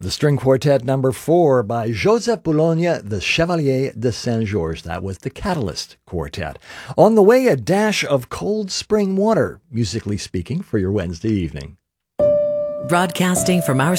the string quartet number 4 by Joseph Boulogne, the Chevalier de Saint-Georges. That was the Catalyst Quartet. On the way, a dash of Cold Spring Water, musically speaking, for your Wednesday evening. Broadcasting from our